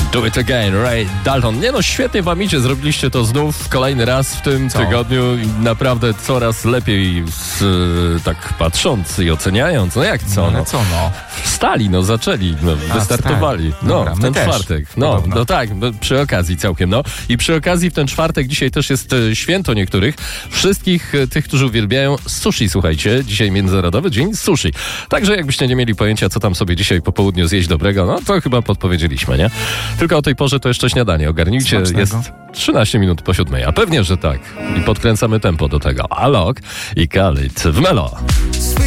Do it again, Ray Dalton. Nie no, świetnie wam idzie, zrobiliście to znów kolejny raz w tym tygodniu i naprawdę coraz lepiej tak patrząc i oceniając. No jak co? No co no? Wstali, no zaczęli, no, wystartowali. Tak. No, Dobra, w ten też. czwartek. No, Podobno. no tak, no, przy okazji całkiem, no. I przy okazji w ten czwartek dzisiaj też jest święto niektórych. Wszystkich tych, którzy uwielbiają sushi, słuchajcie. Dzisiaj Międzynarodowy Dzień Sushi. Także jakbyście nie mieli pojęcia, co tam sobie dzisiaj po południu zjeść dobrego, no to chyba podpowiedzieliśmy, nie? Tylko o tej porze to jeszcze śniadanie ogarnijcie. Smacznego. Jest 13 minut po 7. A pewnie, że tak. I podkręcamy tempo do tego. Alok i Khalid w Melo.